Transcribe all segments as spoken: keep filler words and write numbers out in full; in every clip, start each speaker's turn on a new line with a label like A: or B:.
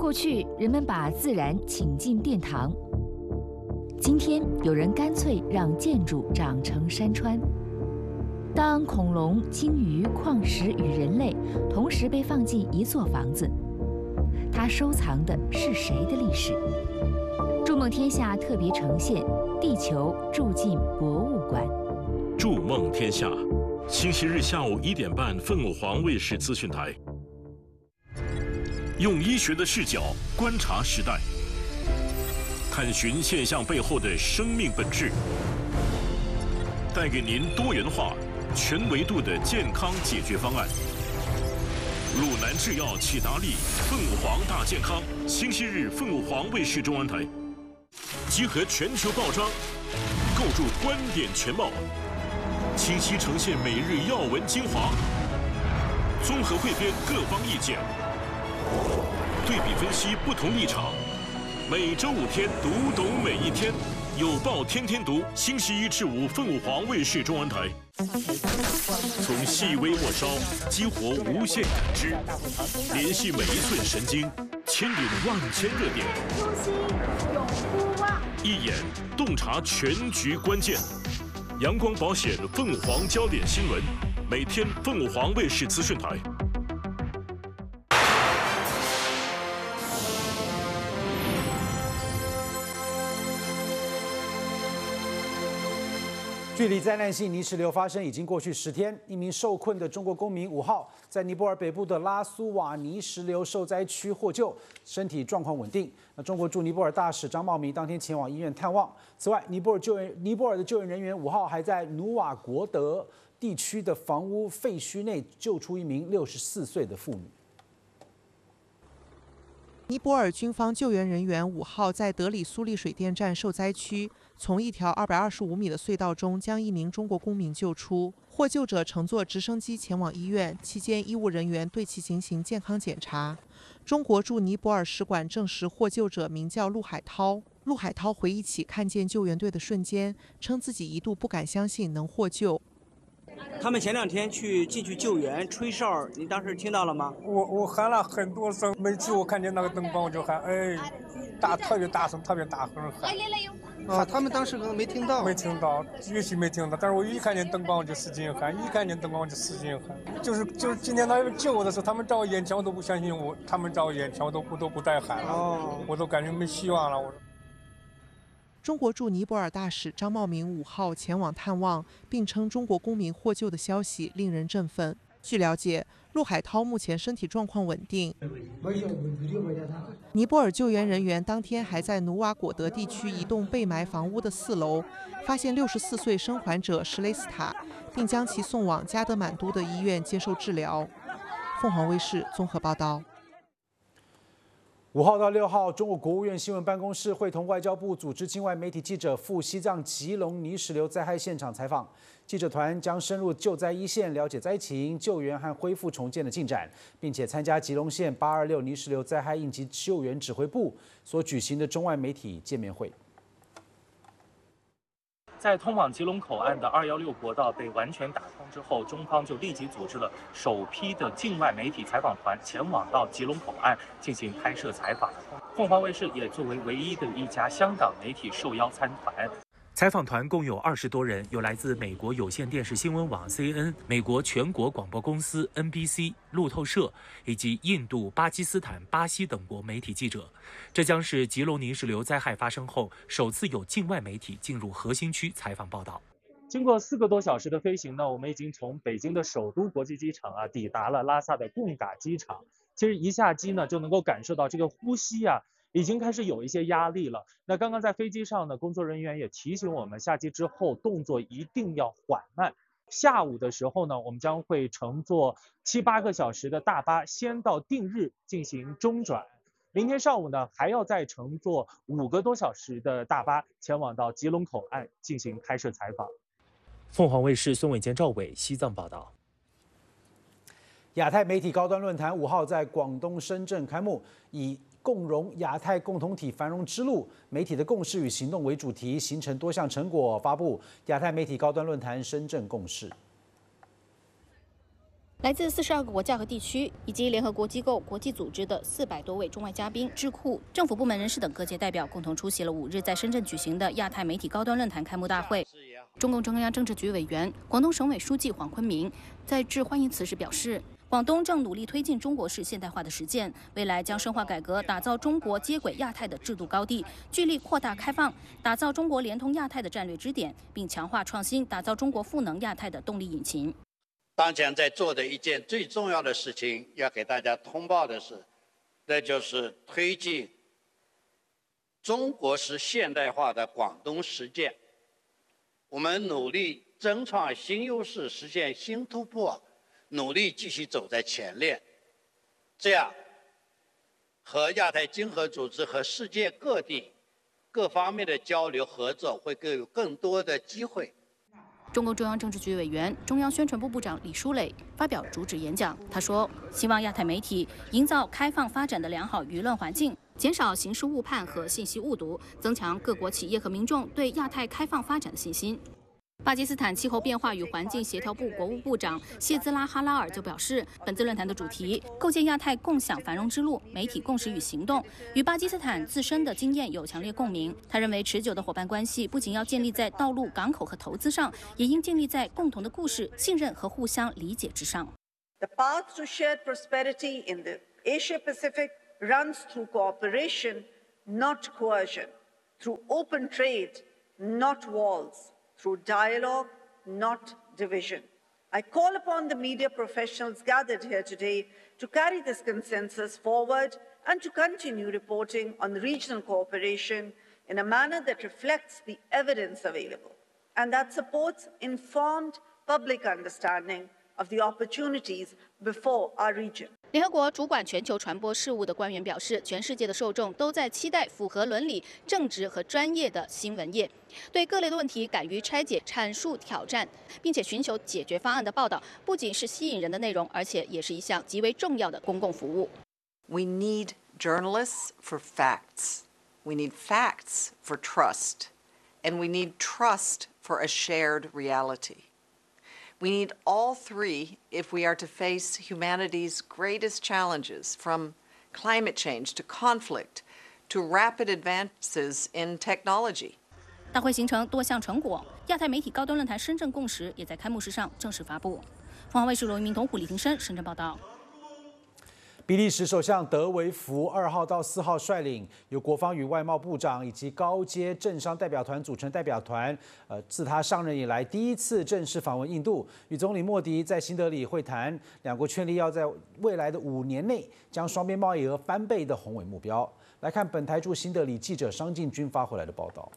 A: 过去，人们把自然请进殿堂，今天有人干脆让建筑长成山川。当恐龙、鲸鱼、矿石与人类同时被放进一座房子，它收藏的是谁的历史？筑梦天下特别呈现《地球住进博物馆》。
B: 筑梦天下，星期日下午一点半，凤凰卫视资讯台。用医学的视角观察时代，探寻现象背后的生命本质，带给您多元化、全维度的健康解决方案。鲁南制药、启达利、凤凰大健康，星期日凤凰卫视中文台，集合全球报章，构筑观点全貌，清晰呈现每日要闻精华，综合汇编各方意见，对比分析不同立场。每周五天，读懂每一天，有报天天读，星期一至五凤凰卫视中文台。从细微末梢激活无限感知，联系每一寸神经，牵引万千热点。
C: 初心永不忘，
B: 一眼洞察全局关键。阳光保险凤凰焦点新闻，每天凤凰卫视资讯台。
D: 距离灾难性泥石流发生已经过去十天，一名受困的中国公民五号在尼泊尔北部的拉苏瓦泥石流受灾区获救，身体状况稳定。那中国驻尼泊尔大使张茂明当天前往医院探望。此外，尼泊尔救援尼泊尔的救援人员五号还在努瓦国德地区的房屋废墟内救出一名六十四岁的妇女。
E: 尼泊尔军方救援人员五号在德里苏利水电站受灾区，从一条二百二十五米的隧道中将一名中国公民救出。获救者乘坐直升机前往医院，期间医务人员对其进行健康检查。中国驻尼泊尔使馆证实，获救者名叫陆海涛。陆海涛回忆起看见救援队的瞬间，称自己一度不敢相信能获救。
F: 他们前两天去进去救援，吹哨，你当时听到了吗？
G: 我我喊了很多声，每次我看见那个灯光我就喊，哎，大特别大声，特别大声喊。
H: 啊，他们当时可能没听到，
G: 没听到，也许没听到，但是我一看见灯光我就使劲喊，一看见灯光我就使劲喊。就是就是今天他们救我的时候，他们在我眼前我都不相信我，他们在我眼前我都不都不带喊了，哦，我都感觉没希望了。我。
E: 中国驻尼泊尔大使张茂明五号前往探望，并称中国公民获救的消息令人振奋。据了解，陆海涛目前身体状况稳定。尼泊尔救援人员当天还在努瓦果德地区一栋被埋房屋的四楼发现六十四岁生还者什雷斯塔，并将其送往加德满都的医院接受治疗。凤凰卫视综合报道。
D: 五号到六号，中国国务院新闻办公室会同外交部组织境外媒体记者赴西藏吉隆泥石流灾害现场采访。记者团将深入救灾一线，了解灾情、救援和恢复重建的进展，并且参加吉隆县八二六泥石流灾害应急救援指挥部所举行的中外媒体见面会。
I: 在通往吉隆口岸的二一六国道被完全打通之后，中方就立即组织了首批的境外媒体采访团前往到吉隆口岸进行拍摄采访。凤凰卫视也作为唯一的一家香港媒体受邀参团。采访团共有二十多人，有来自美国有线电视新闻网 C N、美国全国广播公司 N B C、路透社以及印度、巴基斯坦、巴西等国媒体记者。这将是吉隆泥石流灾害发生后首次有境外媒体进入核心区采访报道。经过四个多小时的飞行呢，我们已经从北京的首都国际机场啊抵达了拉萨的贡嘎机场。其实一下机呢，就能够感受到这个呼吸啊。已经开始有一些压力了。那刚刚在飞机上呢，工作人员也提醒我们，下机之后动作一定要缓慢。下午的时候呢，我们将会乘坐七八个小时的大巴，先到定日进行中转。明天上午呢，还要再乘坐五个多小时的大巴，前往到吉隆口岸进行拍摄采访。凤凰卫视孙伟坚、赵伟西藏报道。
D: 亚太媒体高端论坛五号在广东深圳开幕，以共融亚太共同体繁荣之路，媒体的共识与行动为主题，形成多项成果，发布亚太媒体高端论坛深圳共识。
J: 来自四十二个国家和地区，以及联合国机构、国际组织的四百多位中外嘉宾、智库、政府部门人士等各界代表，共同出席了五日在深圳举行的亚太媒体高端论坛开幕大会。中共中央政治局委员、广东省委书记黄坤明在致欢迎词时表示，广东正努力推进中国式现代化的实践，未来将深化改革，打造中国接轨亚太的制度高地，聚力扩大开放，打造中国连通亚太的战略支点，并强化创新，打造中国赋能亚太的动力引擎。
K: 当前在做的一件最重要的事情，要给大家通报的是，那就是推进中国式现代化的广东实践。我们努力争创新优势，实现新突破，努力继续走在前列，这样和亚太经合组织和世界各地各方面的交流合作会更有更多的机会。
J: 中共中央政治局委员、中央宣传部部长李书磊发表主旨演讲，他说：“希望亚太媒体营造开放发展的良好舆论环境，减少形式误判和信息误读，增强各国企业和民众对亚太开放发展的信心。”巴基斯坦气候变化与环境协调部国务部长谢兹拉哈拉尔就表示，本次论坛的主题“构建亚太共享繁荣之路：媒体共识与行动”与巴基斯坦自身的经验有强烈共鸣。他认为，持久的伙伴关系不仅要建立在道路、港口和投资上，也应建立在共同的故事、信任和互相理解之上。
L: The path to shared prosperity in the Asia Pacific runs through cooperation, not coercion, through open trade, not walls.Through dialogue, not division. I call upon the media professionals gathered here today to carry this consensus forward and to continue reporting on regional cooperation in a manner that reflects the evidence available and that supports informed public understanding of the opportunities before our region.
J: 联合国主管全球传播事务的官员表示，全世界的受众都在期待符合伦理、正直和专业的新闻业，对各类的问题敢于拆解、阐述挑战，并且寻求解决方案的报道，不仅是吸引人的内容，而且也是一项极为重要的公共服务。
M: We need journalists for facts. We need facts for trust, and we need trust for a shared reality.We need all three if we are to face humanity's greatest challenges, from climate change to conflict to rapid advances in technology.
J: 大会形成多项成果，亚太媒体高端论坛深圳共识也在开幕式上正式发布。凤凰卫视罗一鸣、童虎、李廷生深圳报道。
D: 比利时首相德维福二号到四号率领由国防与外贸部长以及高阶政商代表团组成代表团，呃，自他上任以来第一次正式访问印度，与总理莫迪在新德里会谈，两国确立要在未来的五年内将双边贸易额翻倍的宏伟目标。来看本台驻新德里记者商进军发回来的报道。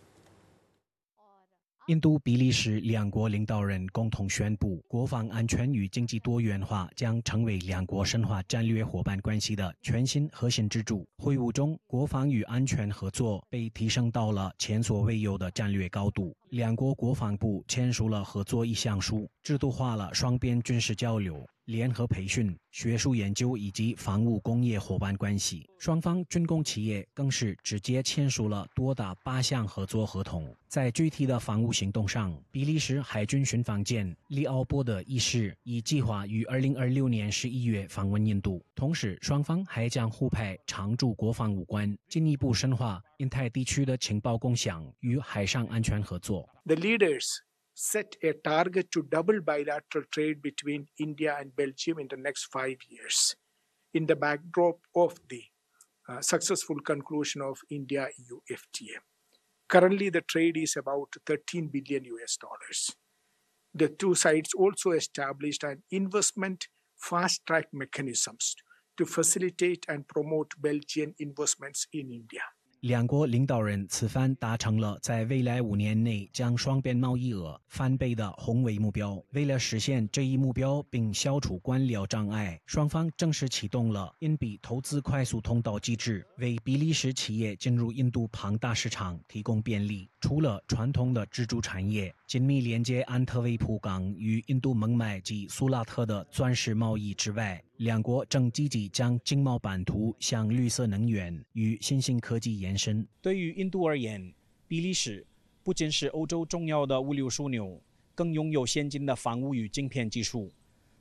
N: 印度、比利时两国领导人共同宣布，国防安全与经济多元化将成为两国深化战略伙伴关系的全新核心支柱。会晤中，国防与安全合作被提升到了前所未有的战略高度。两国国防部签署了合作意向书，制度化了双边军事交流、联合培训、学术研究以及防务工业伙伴关系。双方军工企业更是直接签署了多达八项合作合同。在具体的防务行动上，比利时海军巡防舰利奥波德一世已计划于二零二六年十一月访问印度，同时双方还将互派常驻国防武官，进一步深化印太地区的情报共享与海上安全合作。
O: The leaders set a target to double bilateral trade between India and Belgium in the next five years, in the backdrop of the uh, successful conclusion of India-E U F T A. Currently, the trade is about thirteen billion U S dollars. The two sides also established an investment fast-track mechanisms to facilitate and promote Belgian investments in India.
N: 两国领导人此番达成了在未来五年内将双边贸易额翻倍的宏伟目标。为了实现这一目标并消除官僚障碍，双方正式启动了印比投资快速通道机制，为比利时企业进入印度庞大市场提供便利。除了传统的支柱产业，紧密连接安特卫普港与印度孟买及苏拉特的钻石贸易之外，两国正积极将经贸版图向绿色能源与新兴科技延伸。对于印度而言，比利时不仅是欧洲重要的物流枢纽，更拥有先进的防务与晶片技术。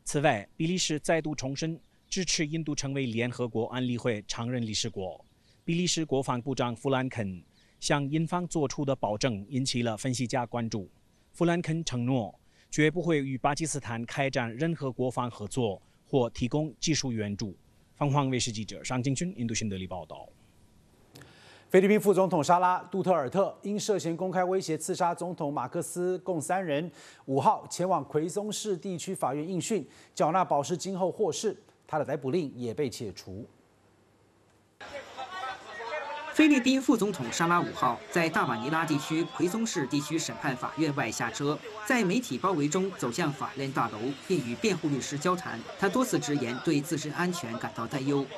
N: 此外，比利时再度重申支持印度成为联合国安理会常任理事国。比利时国防部长弗兰肯向印方做出的保证引起了分析家关注。弗兰肯承诺，绝不会与巴基斯坦开展任何国防合作或提供技术援助。凤凰卫视记者尚敬勋印度新德里报道。
D: 菲律宾副总统沙拉·杜特尔特因涉嫌公开威胁刺杀总统马克思，共三人五号前往奎松市地区法院应讯，缴纳保释金后获释，他的逮捕令也被解除。
P: 菲律宾副总统沙拉五号在大马尼拉地区奎松市地区审判法院外下车，在媒体包围中走向法院大楼，并与辩护律师交谈。他多次直言对自身安全感到担忧。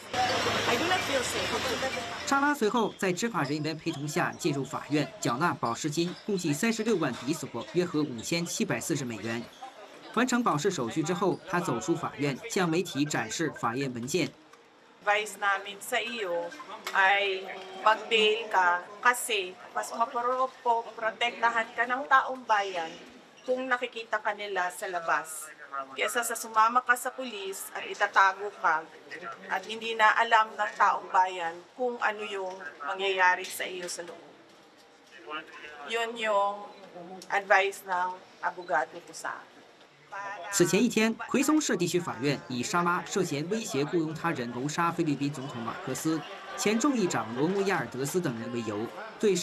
P: 沙拉随后在执法人员陪同下进入法院，缴纳保释金，共计三十六万比索，约合五千七百四十美元。完成保释手续之后，他走出法院，向媒体展示法院文件。
Q: Advice namin sa iyo ay mag-bail ka kasi mas maprotektahan ka ng taong bayan kung nakikita ka nila sa labas. Kaysa sa sumama ka sa pulis at itatago ka at hindi na alam ng taong bayan kung ano yung mangyayari sa iyo sa loob. Yun yung advice ng abogado ko sa akin.
P: 此前一天，奎松市地区法院以沙拉涉嫌威胁雇佣他人谋杀菲律宾总统马克思、前众议长罗姆亚尔德斯等人为由，对